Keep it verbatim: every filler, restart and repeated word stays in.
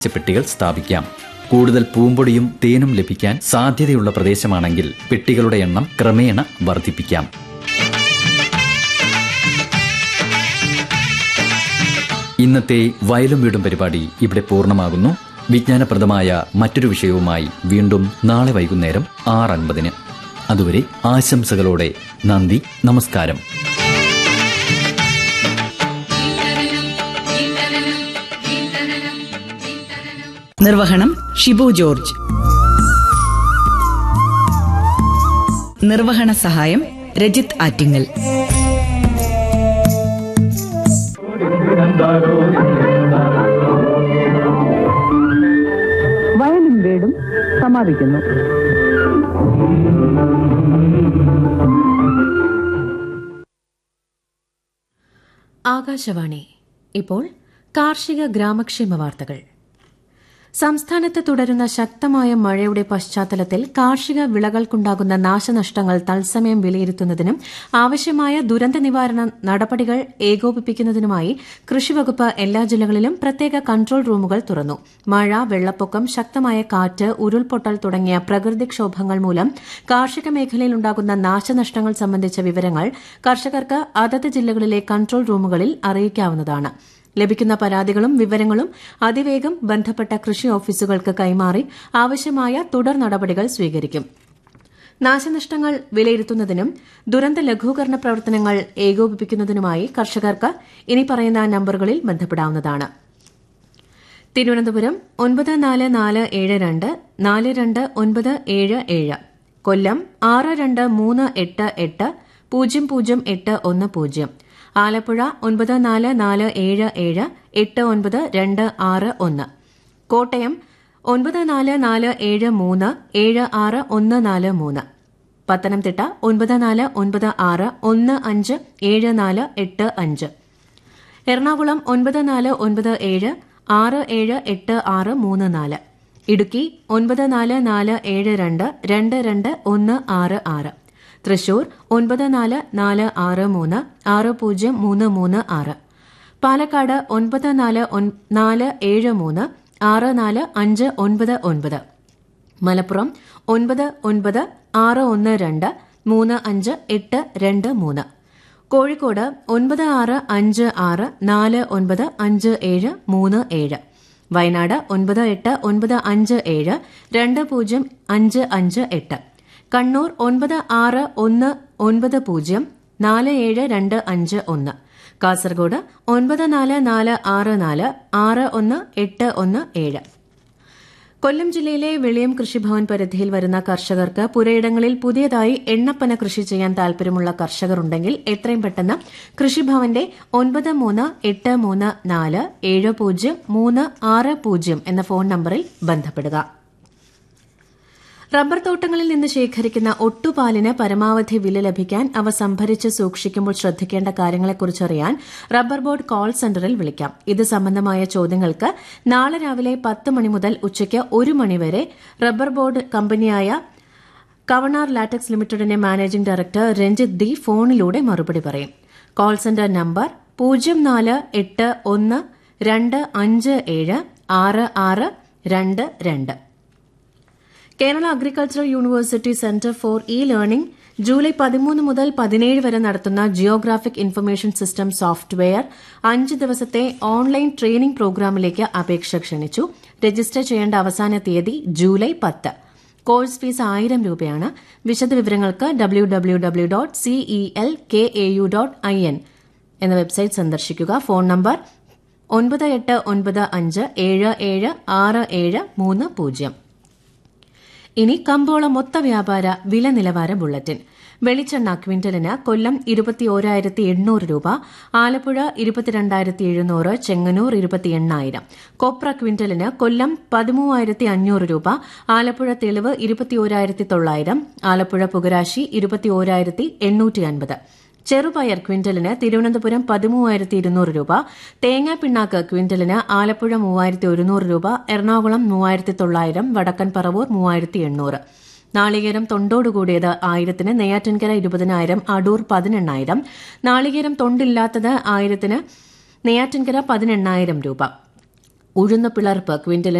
പെട്ടികൾ സ്ഥാപിക്കാം. കൂടുതൽ പൂമ്പൊടിയും തേനും ലഭിക്കാൻ സാധ്യതയുള്ള പ്രദേശമാണെങ്കിൽ പെട്ടികളുടെ എണ്ണം ക്രമേണ വർദ്ധിപ്പിക്കാം. ഇന്നത്തെ വയലും വീടും പരിപാടി ഇവിടെ പൂർണ്ണമാകുന്നു. വിജ്ഞാനപ്രദമായ മറ്റൊരു വിഷയവുമായി വീണ്ടും നാളെ വൈകുന്നേരം ആറ് അൻപതിന്. അതുവരെ ആശംസകളോടെ നന്ദി, നമസ്കാരം. നിർവഹണം ഷിബു ജോർജ്. നിർവഹണ സഹായം രജിത് ആറ്റിങ്ങൽ. വയലും വീടും സമാപിക്കുന്നു. ആകാശവാണി. ഇപ്പോൾ കാർഷിക ഗ്രാമക്ഷേമ വാർത്തകൾ. സംസ്ഥാനത്ത് തുടരുന്ന ശക്തമായ മഴയുടെ പശ്ചാത്തലത്തിൽ കാർഷിക വിളകൾക്കുണ്ടാകുന്ന നാശനഷ്ടങ്ങൾ തത്സമയം വിലയിരുത്തുന്നതിനും ആവശ്യമായ ദുരന്ത നിവാരണ നടപടികൾ ഏകോപിപ്പിക്കുന്നതിനുമായി കൃഷിവകുപ്പ് എല്ലാ ജില്ലകളിലും പ്രത്യേക കൺട്രോൾ റൂമുകൾ തുറന്നു. മഴ, വെള്ളപ്പൊക്കം, ശക്തമായ കാറ്റ്, ഉരുൾപൊട്ടൽ തുടങ്ങിയ പ്രകൃതിക്ഷോഭങ്ങൾ മൂലം കാർഷിക മേഖലയിലുണ്ടാകുന്ന നാശനഷ്ടങ്ങൾ സംബന്ധിച്ച വിവരങ്ങൾ കർഷകർക്ക് അതത് ജില്ലകളിലെ കൺട്രോൾ റൂമുകളിൽ അറിയിക്കാവുന്നതാണ്. ലഭിക്കുന്ന പരാതികളും വിവരങ്ങളും അതിവേഗം ബന്ധപ്പെട്ട കൃഷി ഓഫീസുകൾക്ക് കൈമാറി ആവശ്യമായ തുടർ നടപടികൾ സ്വീകരിക്കും. നാശനഷ്ടങ്ങൾ വിലയിരുത്തുന്നതിനും ദുരന്ത ലഘൂകരണ പ്രവർത്തനങ്ങൾ ഏകോപിപ്പിക്കുന്നതിനുമായി കർഷകർക്ക് ഇനി പറയുന്ന നമ്പറുകളിൽ ബന്ധപ്പെടാവുന്നതാണ്. തിരുവനന്തപുരം ഒൻപത് നാല് നാല് ഏഴ് രണ്ട് നാല് രണ്ട് ഒൻപത് ഏഴ് ഏഴ്, കൊല്ലം ആറ് രണ്ട് മൂന്ന് എട്ട് എട്ട് പൂജ്യം പൂജ്യം എട്ട് ഒന്ന് പൂജ്യം, ആലപ്പുഴ ഒൻപത് നാല് നാല് ഏഴ് ഏഴ് എട്ട് ഒൻപത് രണ്ട് ആറ് ഒന്ന്, കോട്ടയം ഒൻപത് നാല് നാല് ഏഴ് മൂന്ന് ഏഴ് ആറ് ഒന്ന് നാല് മൂന്ന്, പത്തനംതിട്ട ഒൻപത് നാല് ഒൻപത് ആറ് ഒന്ന് അഞ്ച് ഏഴ് നാല് എട്ട് അഞ്ച്, എറണാകുളം ഒൻപത് നാല് ഒൻപത് ഏഴ് ആറ് ഏഴ് എട്ട് ആറ് മൂന്ന് നാല്, ഇടുക്കി ഒൻപത് നാല് നാല് ഏഴ് രണ്ട് രണ്ട് രണ്ട് ഒന്ന് ആറ് ആറ്, തൃശൂർ ഒൻപത് നാല് നാല് ആറ് മൂന്ന് ആറ് പൂജ്യം മൂന്ന് മൂന്ന് ആറ്, പാലക്കാട് ഒൻപത് നാല് നാല് ഏഴ് മൂന്ന് ആറ് നാല് അഞ്ച് ഒൻപത് ഒൻപത്, മലപ്പുറം ഒൻപത് ഒൻപത് ആറ് ഒന്ന് രണ്ട് മൂന്ന് അഞ്ച് എട്ട് രണ്ട് മൂന്ന്, കോഴിക്കോട് ഒൻപത് ആറ് അഞ്ച് ആറ് നാല് ഒൻപത് അഞ്ച് ഏഴ് മൂന്ന് ഏഴ്, വയനാട് ഒൻപത് എട്ട് ഒൻപത് അഞ്ച് ഏഴ് രണ്ട് പൂജ്യം അഞ്ച് അഞ്ച് എട്ട്, കണ്ണൂർ ഒൻപത് ആറ് ഒന്ന് ഒൻപത് പൂജ്യം നാല് ഏഴ് രണ്ട് അഞ്ച് ഒന്ന്, കാസർഗോഡ് ഒൻപത് നാല് നാല് ആറ് നാല് ആറ് ഒന്ന് എട്ട് ഒന്ന് ഏഴ്. കൊല്ലം ജില്ലയിലെ വെളിയം കൃഷിഭവൻ പരിധിയിൽ വരുന്ന കർഷകർക്ക് പുരയിടങ്ങളിൽ പുതിയതായി എണ്ണപ്പന കൃഷി ചെയ്യാൻ താൽപര്യമുള്ള കർഷകർ ഉണ്ടെങ്കിൽ എത്രയും പെട്ടെന്ന് കൃഷിഭവന്റെ ഒൻപത് മൂന്ന് എട്ട് മൂന്ന് നാല് ഏഴ് പൂജ്യം മൂന്ന് ആറ് പൂജ്യം എന്ന ഫോൺ നമ്പറിൽ ബന്ധപ്പെടുക. റബ്ബർ തോട്ടങ്ങളിൽ നിന്ന് ശേഖരിക്കുന്ന ഒട്ടുപാലിന് പരമാവധി വില ലഭിക്കാൻ അവ സംഭരിച്ച് സൂക്ഷിക്കുമ്പോൾ ശ്രദ്ധിക്കേണ്ട കാര്യങ്ങളെക്കുറിച്ചറിയാൻ റബ്ബർ ബോർഡ് കോൾ സെന്ററിൽ വിളിക്കാം. ഇത് സംബന്ധമായ ചോദ്യങ്ങൾക്ക് നാളെ രാവിലെ പത്ത് മണി മുതൽ ഉച്ചയ്ക്ക് ഒരു മണിവരെ റബ്ബർ ബോർഡ് കമ്പനിയായ കവണാർ ലാറ്റക്സ് ലിമിറ്റഡിന്റെ മാനേജിംഗ് ഡയറക്ടർ രഞ്ജിത്ത് ഡി ഫോണിലൂടെ മറുപടി പറയും. കോൾ സെന്റർ നമ്പർ പൂജ്യം നാല് എട്ട് ഒന്ന് രണ്ട് അഞ്ച് ഏഴ് ആറ് ആറ് രണ്ട് രണ്ട്. Kerala agricultural university centre for E learning July പതിമൂന്ന് മുതൽ പതിനേഴ് വരെ നടത്തുന്ന ജിയോഗ്രാഫിക് ഇൻഫർമേഷൻ സിസ്റ്റം സോഫ്റ്റ്വെയർ അഞ്ച് ദിവസത്തെ ഓൺലൈൻ ട്രെയിനിംഗ് പ്രോഗ്രാമിലേക്ക് അപേക്ഷ ക്ഷണിച്ചു. രജിസ്റ്റർ ചെയ്യേണ്ട അവസാന തീയതി ജൂലൈ പത്ത്. കോഴ്സ് ഫീസ് ആയിരം രൂപയാണ്. വിശദവിവരങ്ങൾക്ക് W W W dot CEL K A U dot I N എന്ന വെബ്സൈറ്റ് സന്ദർശിക്കുക. ഫോൺ നമ്പർ ഒൻപത് എട്ട് ഒൻപത് അഞ്ച് ഏഴ് ഏഴ് ആറ് ഏഴ് മൂന്ന് പൂജ്യം. ഇനി കമ്പോള മൊത്ത വ്യാപാര വില നിലവാര ബുള്ളറ്റിൻ. വെളിച്ചെണ്ണ ക്വിന്റലിന് കൊല്ലം ഇരുപത്തിയോരായിരത്തി എണ്ണൂറ് രൂപ, ആലപ്പുഴ ഇരുപത്തിരണ്ടായിരത്തി എഴുന്നൂറ്, ചെങ്ങന്നൂർ ഇരുപത്തി എണ്ണായിരം. കൊപ്ര ക്വിന്റലിന് കൊല്ലം പതിമൂവായിരത്തി അഞ്ഞൂറ് രൂപ, ആലപ്പുഴ തെളിവ് ഇരുപത്തിയോരായിരത്തി തൊള്ളായിരം, ആലപ്പുഴ പുകരാശി ഇരുപത്തിയോരായിരത്തി എണ്ണൂറ്റി അൻപത്. ചെറുപയർ ക്വിന്റലിന് തിരുവനന്തപുരം പതിമൂവായിരത്തി ഇരുന്നൂറ് രൂപ, തേങ്ങാപ്പിണ്ണാക്ക് ക്വിന്റലിന് ആലപ്പുഴ മൂവായിരത്തി ഒരുന്നൂറ് രൂപ, എറണാകുളം മൂവായിരത്തി തൊള്ളായിരം, വടക്കൻ പറവൂർ മൂവായിരത്തി എണ്ണൂറ്. നാളികേരം തൊണ്ടോടുകൂടിയത് ആയിരത്തിന് നെയ്യാറ്റിൻകര ഇരുപതിനായിരം, അടൂർ പതിനെണ്ണായിരം. നാളികേരം തൊണ്ടില്ലാത്തത് ആയിരത്തിന് നെയ്യാറ്റിൻകര പതിനെണ്ണായിരം രൂപ. ഉഴുന്ന് പിളർപ്പ് ക്വിന്റലിന്